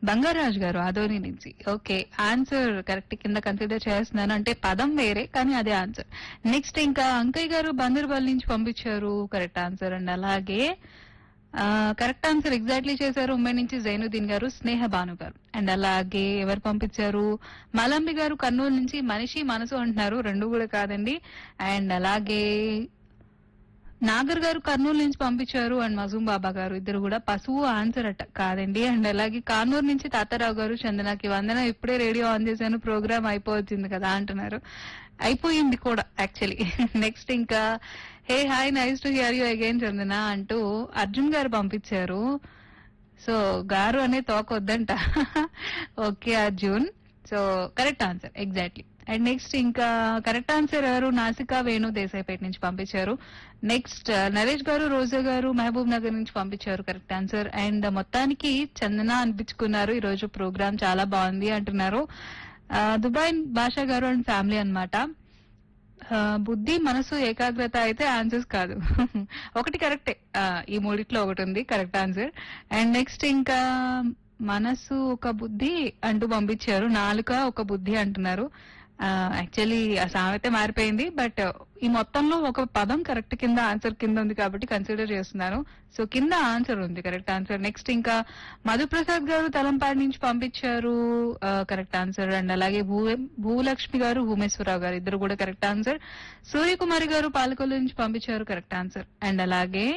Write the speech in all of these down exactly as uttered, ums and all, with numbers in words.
బంగారాజు గారు ఆదోని నుంచి. Okay, answer correct కింద కన్సిడర్ చేస్తున్నాను. అంటే పదం వేరే కానీ అదే ఆన్సర్. నెక్స్ట్ ఇంకా అంకయ్య గారు బందర్పల్లి నుంచి పంపించారు కరెక్ట్ ఆన్సర్. అండ్ అలాగే కరెక్ట్ ఆన్సర్ ఎగ్జాక్ట్లీ చేశారు ఉమ్మడి నుంచి జైనుద్దీన్ గారు, స్నేహ భాను గారు. అండ్ అలాగే ఎవరు పంపించారు, మలంబి గారు కర్నూలు నుంచి మనిషి మనసు అంటున్నారు, రెండు కూడా కాదండి. అండ్ అలాగే నాగర్ గారు కర్నూలు నుంచి పంపించారు. అండ్ మజూం బాబా గారు ఇద్దరు కూడా పశువు ఆన్సర్ అట కాదండి. అండ్ అలాగే కానూరు నుంచి తాతారావు గారు, చందనకి వందన ఇప్పుడే రేడియో ఆన్ చేశాను ప్రోగ్రామ్ అయిపోతుంది కదా అంటున్నారు. అయిపోయింది కూడా యాక్చువల్లీ. నెక్స్ట్ ఇంకా hey hi nice to hear you again చందన అంటూ అర్జున్ గారు పంపించారు. సో గారు అనే తోకొద్దంట. Okay Arjun, so correct answer exactly. And next ఇంకా కరెక్ట్ ఆన్సర్ ఎవరు, నాసికా వేణు దేశాయిపేట నుంచి పంపించారు. నెక్స్ట్ నరేష్ గారు, రోజా గారు మహబూబ్ నగర్ నుంచి పంపించారు కరెక్ట్ ఆన్సర్. అండ్ మొత్తానికి చందన అనిపించుకున్నారు, ఈ రోజు ప్రోగ్రామ్ చాలా బాగుంది అంటున్నారు. దుబాయ్ భాషా గారు అండ్ ఫ్యామిలీ అన్నమాట. బుద్ధి మనసు ఏకాగ్రత అయితే ఆన్సర్స్ కాదు. ఒకటి కరెక్టే, ఈ మూడిట్లో ఒకటి ఉంది కరెక్ట్ ఆన్సర్. అండ్ నెక్స్ట్ ఇంకా మనసు ఒక బుద్ధి అంటూ పంపించారు, నాలుక ఒక బుద్ధి అంటున్నారు. యాక్చువల్లీ ఆ సామెత మారిపోయింది, బట్ ఈ మొత్తంలో ఒక పదం కరెక్ట్ కింద ఆన్సర్ కింద ఉంది కాబట్టి కన్సిడర్ చేస్తున్నాను. సో కింద ఆన్సర్ ఉంది కరెక్ట్ ఆన్సర్. నెక్స్ట్ ఇంకా మధుప్రసాద్ గారు తలంపాడు నుంచి పంపించారు కరెక్ట్ ఆన్సర్. అండ్ అలాగే భూ భూలక్ష్మి గారు, భూమేశ్వరరావు గారు ఇద్దరు కూడా కరెక్ట్ ఆన్సర్. సూర్యకుమారి గారు పాలకొల్లు నుంచి పంపించారు కరెక్ట్ ఆన్సర్. అండ్ అలాగే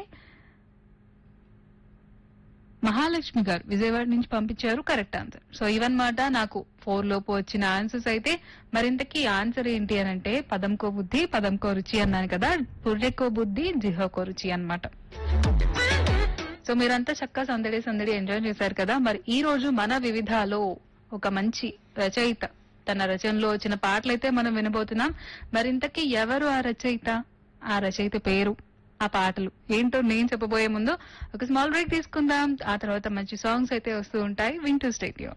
మహాలక్ష్మి గారు విజయవాడ నుంచి పంపించారు కరెక్ట్ ఆన్సర్. సో ఇవన్నమాట నాకు ఫోర్ లోపు వచ్చిన ఆన్సర్స్. అయితే మరింతకి ఆన్సర్ ఏంటి అని అంటే పదంకో బుద్ధి పదంకో రుచి అన్నాను కదా, పుర్రెకో బుద్ధి జిహోకో రుచి అన్నమాట. సో మీరంతా చక్కగా సందడి సందడి ఎంజాయ్ చేశారు కదా. మరి ఈ రోజు మన వివిధాలో ఒక మంచి రచయిత తన రచనలో వచ్చిన పాటలైతే మనం వినబోతున్నాం. మరింతకి ఎవరు ఆ రచయిత, ఆ రచయిత పేరు, ఆ పాటలు ఏంటో నేను చెప్పబోయే ముందు ఒక స్మాల్ బ్రేక్ తీసుకుందాం. ఆ తర్వాత మంచి సాంగ్స్ అయితే వస్తూ ఉంటాయి, వింటూ స్టే ట్యూన్.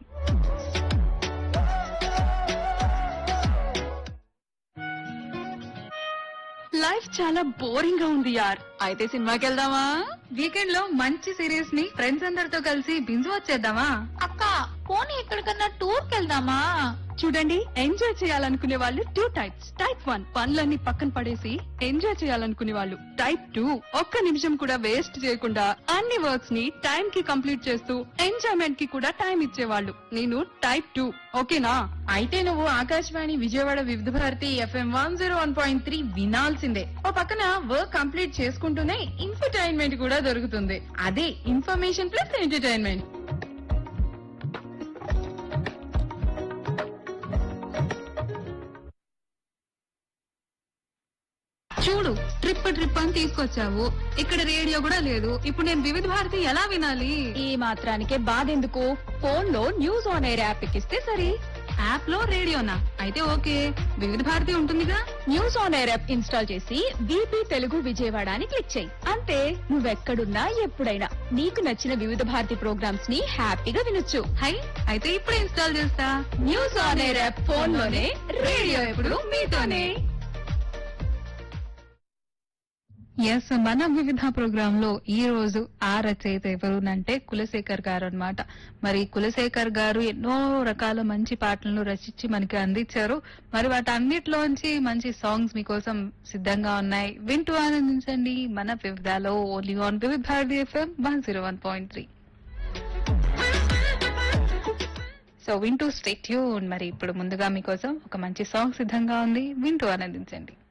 లైఫ్ చాలా బోరింగ్ గా ఉంది యార్, అయితే సినిమాకి వెళ్దామా? వీకెండ్ లో మంచి సిరీస్ ని ఫ్రెండ్స్ అందరితో కలిసి బింజు వచ్చేద్దామా? అక్క పోనీ ఎక్కడికన్నా టూర్ కెళ్దామా? చూడండి, ఎంజాయ్ చేయాలనుకునే వాళ్ళు టూ టైప్స్. టైప్ వన్ పనులన్నీ పక్కన పడేసి ఎంజాయ్ చేయాలనుకునే వాళ్ళు. టైప్ టూ ఒక్క నిమిషం కూడా వేస్ట్ చేయకుండా అన్ని వర్క్స్ ని టైం కి కంప్లీట్ చేస్తూ ఎంజాయ్మెంట్ కి కూడా టైం ఇచ్చేవాళ్ళు. నేను టైప్ టూ. ఓకేనా? అయితే నువ్వు ఆకాశవాణి విజయవాడ వివిధ Bharati FM one zero one point three వినాల్సిందే. ఓ పక్కన వర్క్ కంప్లీట్ చేసుకుంటూనే ఇన్ఫర్టైన్మెంట్ కూడా దొరుకుతుంది. అదే ఇన్ఫర్మేషన్ ప్లస్ ఎంటర్టైన్మెంట్. చూడు, ట్రిప్ ట్రిప్ అని తీసుకొచ్చావు, ఇక్కడ రేడియో కూడా లేదు. ఇప్పుడు నేను వివిధ భారతి ఎలా వినాలి? ఈ మాత్రానికే బాధెందుకు, ఫోన్ లో న్యూస్ ఆన్ ఎయిర్ యాప్ ఎక్కిస్తే సరి. యాప్ లో రేడియోనా? అయితే ఓకే, వివిధ భారతి ఉంటుందిగా. News on air app install చేసి బీపీ తెలుగు విజయవాడ అని క్లిక్ చేయి. అంతే, నువ్వెక్కడున్నా ఎప్పుడైనా నీకు నచ్చిన వివిధ భారతి ప్రోగ్రామ్స్ ని హ్యాపీగా వినొచ్చు. హై, అయితే ఇప్పుడే ఇన్స్టాల్ చేస్తా. News on air app phone లోనే, రేడియో ఎప్పుడు మీతోనే. ఎస్, మన వివిధ ప్రోగ్రామ్ లో ఈ రోజు ఆ రచయిత ఎవరునంటే కులశేఖర్ గారు అన్నమాట. మరి కులశేఖర్ గారు ఎన్నో రకాల మంచి పాటలను రచించి మనకి అందించారు. మరి వాటన్నిటిలోంచి మంచి సాంగ్స్ మీకోసం సిద్ధంగా ఉన్నాయి, వింటూ ఆనందించండి మన వివిధలో, ఓన్లీ ఆన్ వివిధ Bharati FM one zero one point three. So వింటూ స్టే ట్యూన్. మరి ఇప్పుడు ముందుగా మీకోసం ఒక మంచి సాంగ్ సిద్ధంగా ఉంది, వింటూ ఆనందించండి.